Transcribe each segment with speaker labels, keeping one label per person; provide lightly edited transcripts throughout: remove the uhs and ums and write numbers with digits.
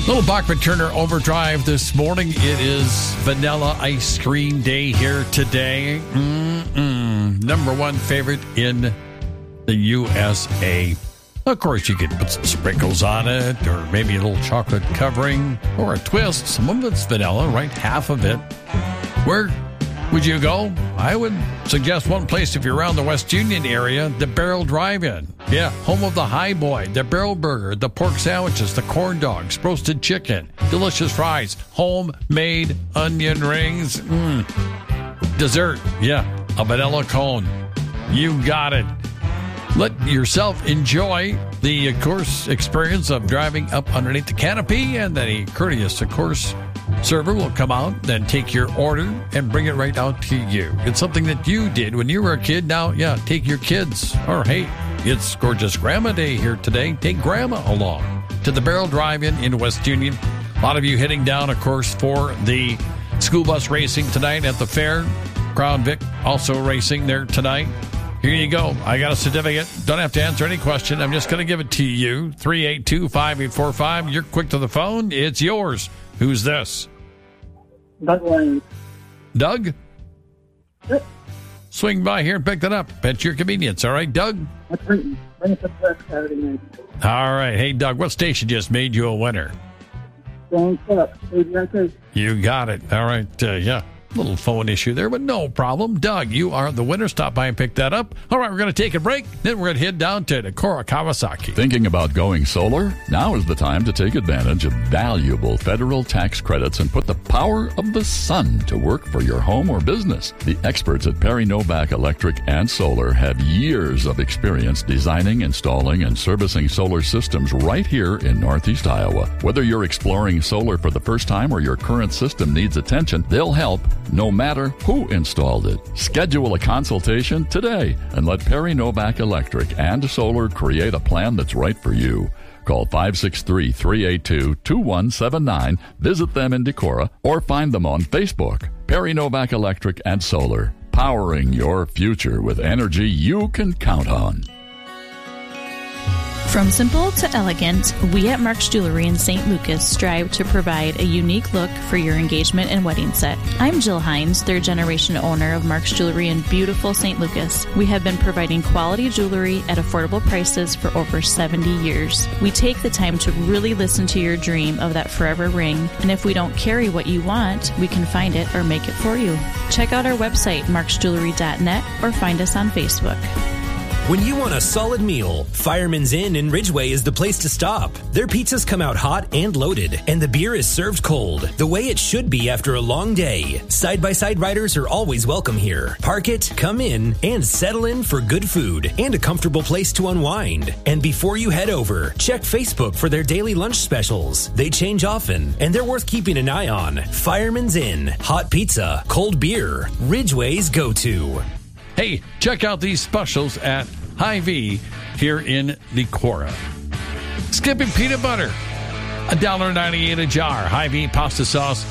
Speaker 1: Little Bachman Turner Overdrive this morning. It is Vanilla Ice Cream Day here today. Number one favorite in the USA. Of course, you could put some sprinkles on it, or maybe a little chocolate covering, or a twist. Some of it's vanilla, right? Half of it. Where would you go? I would suggest one place if you're around the West Union area, the Barrel Drive-In. Yeah, home of the High Boy, the Barrel Burger, the pork sandwiches, the corn dogs, roasted chicken, delicious fries, homemade onion rings, dessert, yeah, a vanilla cone. You got it. Let yourself enjoy the, of course, experience of driving up underneath the canopy, and then a courteous, of course, server will come out, then take your order and bring it right out to you. It's something that you did when you were a kid. Now, yeah, take your kids. Or, hey, it's Gorgeous Grandma Day here today. Take Grandma along to the Barrel Drive-In in West Union. A lot of you heading down, of course, for the school bus racing tonight at the fair. Crown Vic also racing there tonight. Here you go. I got a certificate. Don't have to answer any question. I'm just going to give it to you. 382-5845. You're quick to the phone. It's yours. Who's this?
Speaker 2: Doug Lane.
Speaker 1: Doug?
Speaker 2: Yep.
Speaker 1: Swing by here and pick that up at your convenience. All right, Doug?
Speaker 2: Bring it to the Saturday night.
Speaker 1: All right. Hey, Doug, what station just made you a winner?
Speaker 2: Thanks up.
Speaker 1: You got it. All right. Yeah. Little phone issue there, but no problem. Doug, you are the winner. Stop by and pick that up. All right, we're going to take a break. Then we're going to head down to Decorah, Kawasaki.
Speaker 3: Thinking about going solar? Now is the time to take advantage of valuable federal tax credits and put the power of the sun to work for your home or business. The experts at Perry Novak Electric and Solar have years of experience designing, installing, and servicing solar systems right here in Northeast Iowa. Whether you're exploring solar for the first time or your current system needs attention, they'll help no matter who installed it. Schedule a consultation today and let Perry Novak Electric and Solar create a plan that's right for you. Call 563-382-2179, visit them in Decorah, or find them on Facebook. Perry Novak Electric and Solar, powering your future with energy you can count on.
Speaker 4: From simple to elegant, we at Mark's Jewelry in St. Lucas strive to provide a unique look for your engagement and wedding set. I'm Jill Hines, third generation owner of Mark's Jewelry in beautiful St. Lucas. We have been providing quality jewelry at affordable prices for over 70 years. We take the time to really listen to your dream of that forever ring, and if we don't carry what you want, we can find it or make it for you. Check out our website, marksjewelry.net, or find us on Facebook.
Speaker 5: When you want a solid meal, Fireman's Inn in Ridgeway is the place to stop. Their pizzas come out hot and loaded, and the beer is served cold, the way it should be after a long day. Side-by-side riders are always welcome here. Park it, come in, and settle in for good food and a comfortable place to unwind. And before you head over, check Facebook for their daily lunch specials. They change often, and they're worth keeping an eye on. Fireman's Inn, hot pizza, cold beer, Ridgeway's go-to.
Speaker 1: Hey, check out these specials at Hy-Vee here in Decorah. Skipping peanut butter, $1.98 a jar. Hy-Vee pasta sauce,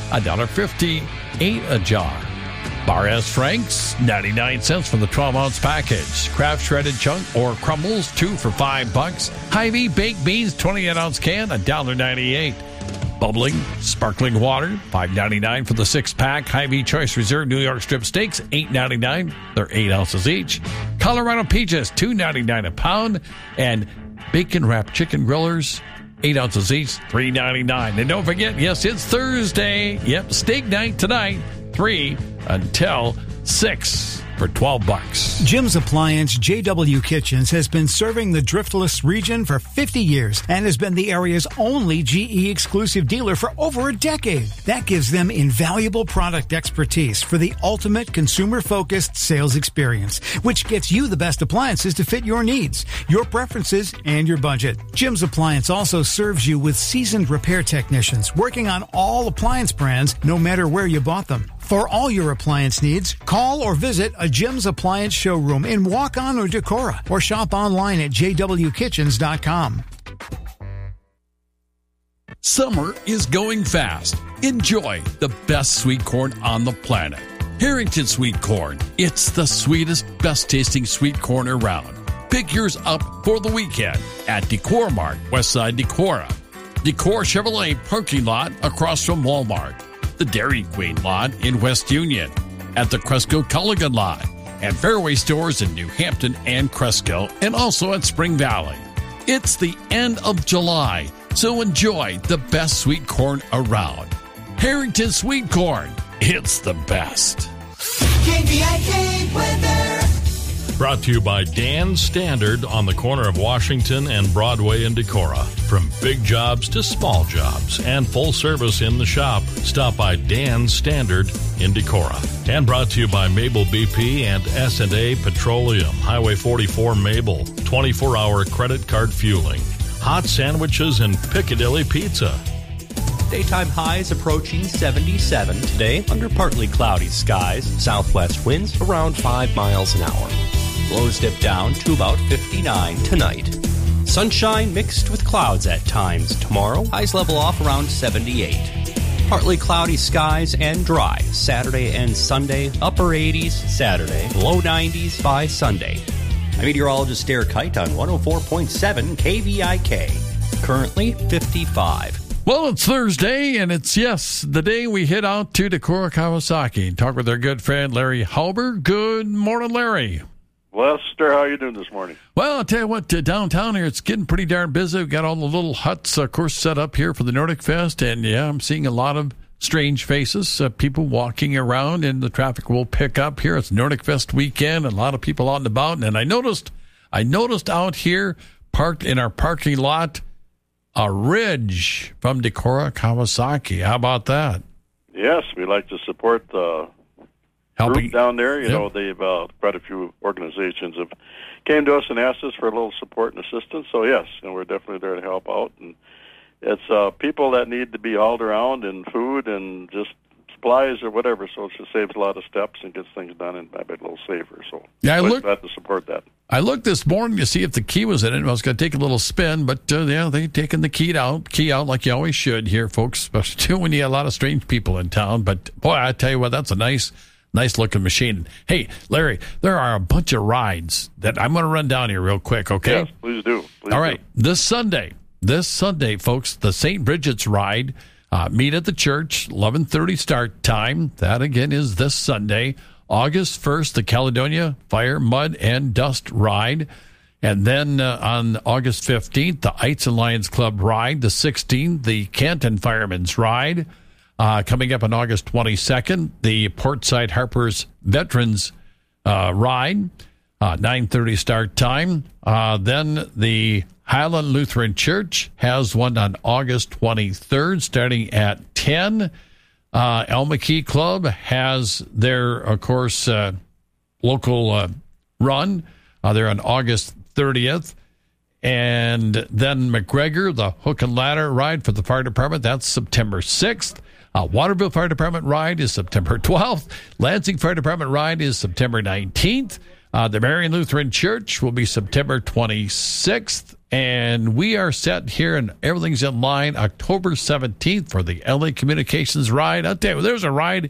Speaker 1: $1.58 a jar. Bar S Franks, 99 cents for the 12-ounce package. Kraft shredded chunk or crumbles, 2 for $5. Hy-Vee baked beans, 28-ounce can, $1.98. Bubbling, sparkling water, $5.99 for the 6-pack. Hy-Vee Choice Reserve New York strip steaks, $8.99. They're 8 ounces each. Colorado peaches, $2.99 a pound. And bacon-wrapped chicken grillers, 8 ounces each, $3.99. And don't forget, yes, it's Thursday. Yep, steak night tonight, 3 until 6. For $12.
Speaker 6: Jim's Appliance JW Kitchens has been serving the Driftless region for 50 years and has been the area's only GE exclusive dealer for over a decade. That gives them invaluable product expertise for the ultimate consumer-focused sales experience, which gets you the best appliances to fit your needs, your preferences, and your budget. Jim's Appliance also serves you with seasoned repair technicians working on all appliance brands, no matter where you bought them. For all your appliance needs, call or visit a Jim's Appliance showroom in Waukon or Decorah, or shop online at jwkitchens.com.
Speaker 1: Summer is going fast. Enjoy the best sweet corn on the planet. Harrington Sweet Corn. It's the sweetest, best tasting sweet corn around. Pick yours up for the weekend at Decorah Mart, Westside Decorah. Decor Chevrolet parking lot across from Walmart, the Dairy Queen lot in West Union, at the Cresco Culligan lot, and Fairway stores in New Hampton and Cresco, and also at Spring Valley. It's the end of July, so enjoy the best sweet corn around. Harrington Sweet Corn, it's the best.
Speaker 7: KVIK weather.
Speaker 8: Brought to you by Dan Standard on the corner of Washington and Broadway in Decorah. From big jobs to small jobs and full service in the shop, stop by Dan Standard in Decorah. And brought to you by Mabel BP and S&A Petroleum, Highway 44 Mabel, 24-hour credit card fueling, hot sandwiches and Piccadilly Pizza.
Speaker 9: Daytime highs approaching 77 today under partly cloudy skies. Southwest winds around 5 miles an hour. Lows dip down to about 59 tonight. Sunshine mixed with clouds at times tomorrow. Highs level off around 78. Partly cloudy skies and dry Saturday and Sunday. Upper 80s Saturday. Low 90s by Sunday. I'm meteorologist Derek Height on 104.7 KVIK. Currently 55.
Speaker 1: Well, it's Thursday, and it's, yes, the day we head out to Decorah, Kawasaki and talk with our good friend Larry Hauber. Good morning, Larry.
Speaker 10: Lester, how you doing this morning?
Speaker 1: Well, I'll tell you what, downtown here, it's getting pretty darn busy. We've got all the little huts, of course, set up here for the Nordic Fest, and, yeah, I'm seeing a lot of strange faces, people walking around, and the traffic will pick up here. It's Nordic Fest weekend, and a lot of people out and about, and I noticed out here, parked in our parking lot, a Ridge from Decorah, Kawasaki. How about that?
Speaker 10: Yes, we like to support the group down there. You know, they've quite a few organizations have came to us and asked us for a little support and assistance. So yes, and we're definitely there to help out. And it's people that need to be hauled around and food and just supplies or whatever. So it just saves a lot of steps and gets things done and a bit a little safer. So
Speaker 1: yeah,
Speaker 10: I'm glad to support that.
Speaker 1: I looked this morning to see if the key was in it. I was going to take a little spin, but yeah, they've taken the key out like you always should here, folks, especially when you have a lot of strange people in town. But boy, I tell you what, that's a nice looking machine. Hey, Larry, there are a bunch of rides that I'm going to run down here real quick, okay?
Speaker 10: Yes, please do.
Speaker 1: All right, this Sunday, folks, the St. Bridget's ride, meet at the church, 11:30 start time. That, again, is this Sunday. August 1st, the Caledonia Fire, Mud, and Dust Ride. And then on August 15th, the Ites and Lions Club Ride. The 16th, the Canton Firemen's Ride. Coming up on August 22nd, the Portside Harpers Veterans Ride, 9:30 start time. Then the Highland Lutheran Church has one on August 23rd, starting at 10. El McKee Club has their, of course, local run. They're on August 30th. And then McGregor, the Hook and Ladder Ride for the fire department, that's September 6th. Waterville Fire Department Ride is September 12th. Lansing Fire Department Ride is September 19th. The Marian Lutheran Church will be September 26th. And we are set here, and everything's in line, October 17th for the LA Communications Ride. I'll tell you, there's a ride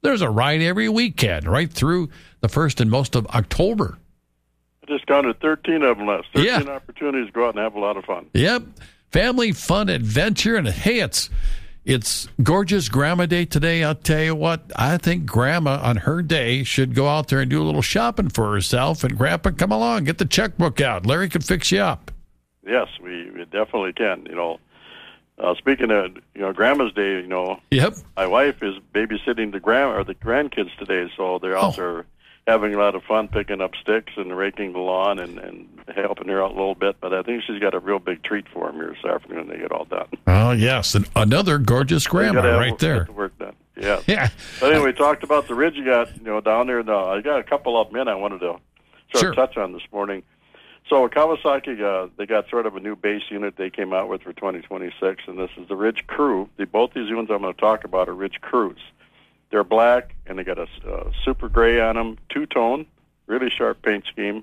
Speaker 1: every weekend, right through the first and most of October.
Speaker 10: I just counted 13 of them last. 13 opportunities to go out and have a lot of fun.
Speaker 1: Yep. Family fun adventure. And hey, it's gorgeous Grandma Day today. I'll tell you what, I think Grandma on her day should go out there and do a little shopping for herself. And Grandpa, come along, get the checkbook out. Larry can fix you up.
Speaker 10: Yes, we definitely can. You know, speaking of Grandma's Day,
Speaker 1: yep,
Speaker 10: my wife is babysitting the grandkids today, so they're out there having a lot of fun picking up sticks and raking the lawn and helping her out a little bit. But I think she's got a real big treat for them here this afternoon when they get all done.
Speaker 1: Oh yes, and another gorgeous grandma right there.
Speaker 10: Work done. Yeah.
Speaker 1: Yeah.
Speaker 10: But anyway, we talked about the ridge you got down there. Now I got a couple of them in I wanted to sort of touch on this morning. So Kawasaki, they got sort of a new base unit they came out with for 2026, and this is the Ridge Crew. Both these units I'm going to talk about are Ridge Crews. They're black, and they got a super gray on them, two-tone, really sharp paint scheme.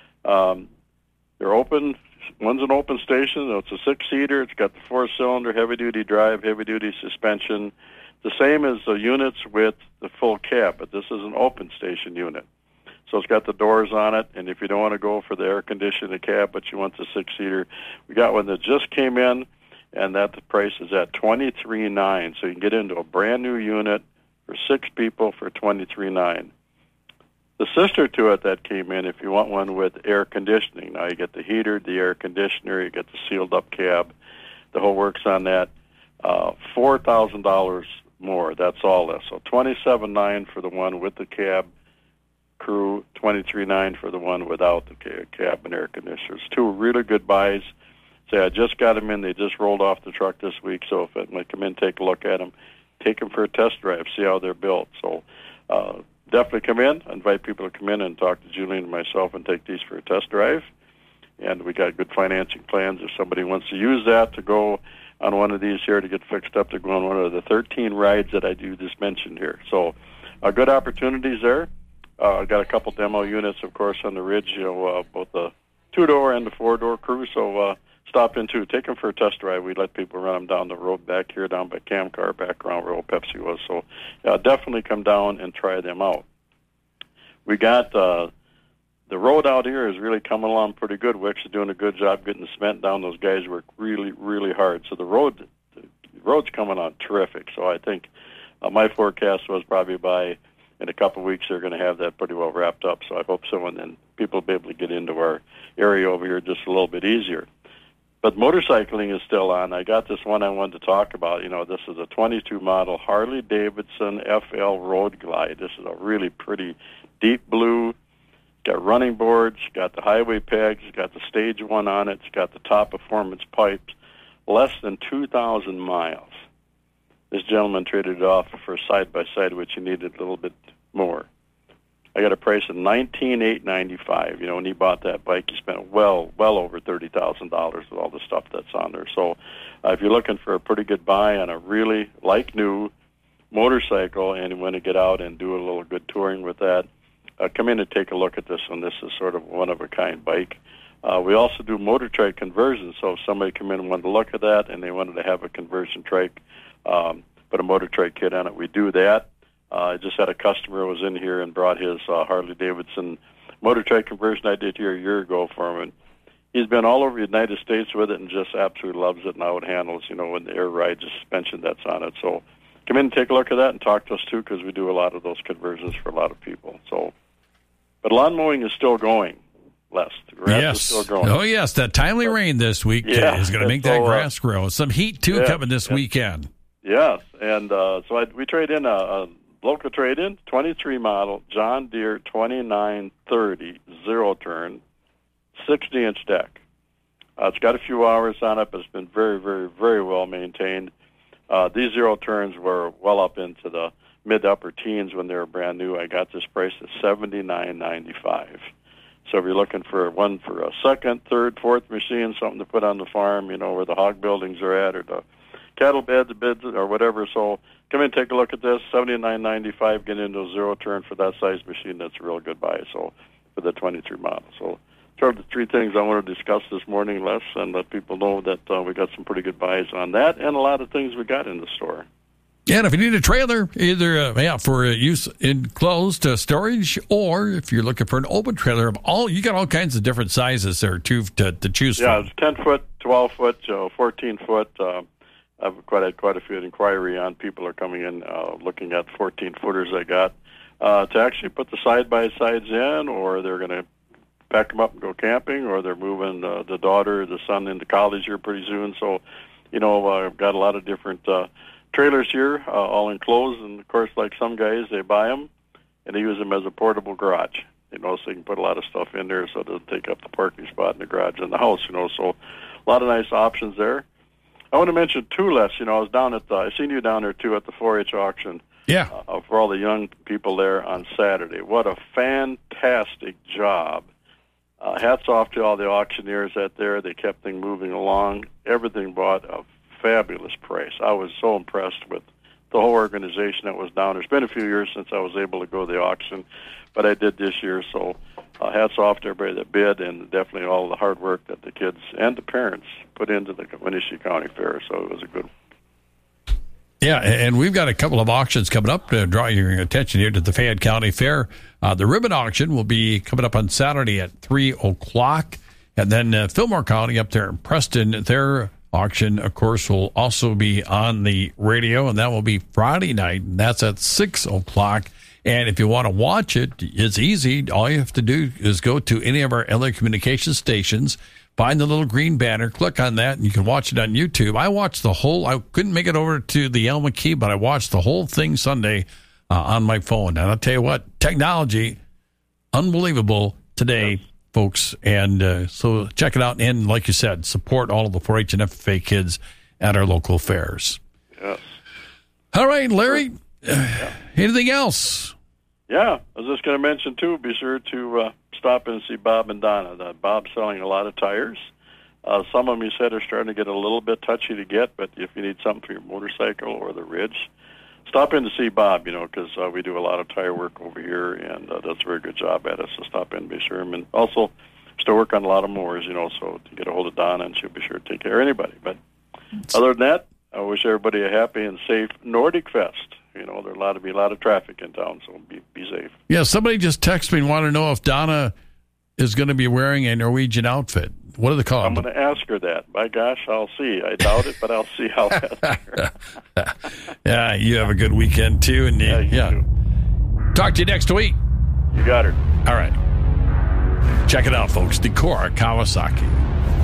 Speaker 10: They're open. One's an open station. It's a six-seater. It's got the four-cylinder, heavy-duty drive, heavy-duty suspension. The same as the units with the full cab, but this is an open station unit. So it's got the doors on it, and if you don't want to go for the air-conditioned cab, but you want the six-seater, we got one that just came in, and that the price is at $23,900. So you can get into a brand new unit for 6 people for $23,900. The sister to it that came in, if you want one with air conditioning, now you get the heater, the air conditioner, you get the sealed up cab, the whole works on that. $4,000 more. That's all this. So $27,900 for the one with the cab crew, $23,900 for the one without the cab and air conditioners. 2 really good buys. Say I just got them in. They just rolled off the truck this week. So if I come in, take a look at them, take them for a test drive, see how they're built. So definitely come in. I invite people to come in and talk to Julian and myself and take these for a test drive. And we got good financing plans. If somebody wants to use that to go on one of these here to get fixed up, to go on one of the 13 rides that I do just mentioned here. So good opportunities there. I got a couple demo units, of course, on the Ridge, both the 2-door and the 4-door crew. So stop in, too. Take them for a test drive. We let people run them down the road back here, down by Camcar, back around where old Pepsi was. So definitely come down and try them out. We got the road out here is really coming along pretty good. Wix is doing a good job getting the cement down. Those guys work really, really hard. So the road's coming on terrific. So I think my forecast was probably by in a couple of weeks they're going to have that pretty well wrapped up. So I hope so, and then people will be able to get into our area over here just a little bit easier. But motorcycling is still on. I got this one I wanted to talk about. This is a 22 model Harley-Davidson FL Road Glide. This is a really pretty deep blue. Got running boards, got the highway pegs, got the stage 1 on it, it's got the top performance pipes, less than 2,000 miles. This gentleman traded it off for side-by-side, which he needed a little bit more. I got a price of $19,895. When he bought that bike, he spent well over $30,000 with all the stuff that's on there. So if you're looking for a pretty good buy on a really like-new motorcycle and you want to get out and do a little good touring with that, come in and take a look at this one. This is sort of one-of-a-kind bike. We also do motor trike conversions, so if somebody come in and wanted to look at that and they wanted to have a conversion trike, put a motor trike kit on it, we do that. I just had a customer who was in here and brought his Harley-Davidson motor trike conversion I did here a year ago for him. And he's been all over the United States with it and just absolutely loves it and how it handles, when the air ride, the suspension that's on it. So come in and take a look at that and talk to us, too, because we do a lot of those conversions for a lot of people. So. But lawn mowing is still going, Les. The grass is still growing.
Speaker 1: Oh, yes. That timely rain this week is going to make that grass grow. Some heat, too, coming this weekend.
Speaker 10: Yes. And we trade in a local trade-in, 23 model, John Deere 2930, zero-turn, 60-inch deck. It's got a few hours on it, but it's been very, very, very well maintained. These zero-turns were well up into the mid-upper teens when they were brand new. I got this price at $79.95. So if you're looking for one for a second, third, fourth machine, something to put on the farm, where the hog buildings are at, or the cattle beds, or whatever. So come in and take a look at this, $79.95. Get into a zero-turn for that size machine. That's a real good buy. So for the 23 model. So sort of the 3 things I want to discuss this morning, Les, and let people know that we got some pretty good buys on that, and a lot of things we got in the store.
Speaker 1: Yeah, and if you need a trailer, either for use in closed storage, or if you're looking for an open trailer, you got all kinds of different sizes there too to choose from.
Speaker 10: Yeah, it's 10-foot, 12-foot, 14-foot. I've had quite a few inquiry on. People are coming in looking at 14-footers I got to actually put the side-by-sides in, or they're going to pack them up and go camping, or they're moving the daughter or the son into college here pretty soon. So, I've got a lot of different trailers here, all enclosed, and of course, like some guys, they buy them and they use them as a portable garage. So you can put a lot of stuff in there, so it doesn't take up the parking spot in the garage in the house. So a lot of nice options there. I want to mention too, Les. I was down at I seen you down there too at the 4-H auction.
Speaker 1: Yeah.
Speaker 10: For all the young people there on Saturday. What a fantastic job! Hats off to all the auctioneers out there. They kept things moving along. Everything bought a fabulous price. I was so impressed with the whole organization that was down there. It's been a few years since I was able to go to the auction, but I did this year. So hats off to everybody that bid, and definitely all the hard work that the kids and the parents put into the Winnebago County Fair. So it was a good one.
Speaker 1: Yeah, and we've got a couple of auctions coming up to draw your attention here to the Fayette County Fair. The ribbon auction will be coming up on Saturday at 3 o'clock. And then Fillmore County up there in Preston, their Auction, of course, will also be on the radio, and that will be Friday night. And that's at 6 o'clock. And if you want to watch it, it's easy. All you have to do is go to any of our LA communication stations, find the little green banner, click on that, and you can watch it on YouTube. I watched the whole, I couldn't make it over to the El McKee, but I watched the whole thing Sunday on my phone. And I'll tell you what, technology, unbelievable today, folks. And so check it out. And like you said, support all of the 4-H and FFA kids at our local fairs.
Speaker 10: Yes.
Speaker 1: All right, Larry. Anything else?
Speaker 10: Yeah, I was just going to mention, too, be sure to stop in and see Bob and Donna. Bob's selling a lot of tires. Some of them, he said, are starting to get a little bit touchy to get, but if you need something for your motorcycle or the Ridge, stop in to see Bob, because we do a lot of tire work over here, and does a very good job at it, so stop in and be sure. And also, still work on a lot of mowers, so to get a hold of Donna, and she'll be sure to take care of anybody. But other than that, I wish everybody a happy and safe Nordic Fest. There'll be a lot of traffic in town, so be safe.
Speaker 1: Yeah, somebody just texted me and wanted to know if Donna is going to be wearing a Norwegian outfit. What do they call it?
Speaker 10: I'm going to ask her that. By gosh, I'll see. I doubt it, but I'll see how that's
Speaker 1: Yeah, you have a good weekend, too. And
Speaker 10: you
Speaker 1: talk to you next week.
Speaker 10: You got her.
Speaker 1: All right. Check it out, folks. Decorah Kawasaki.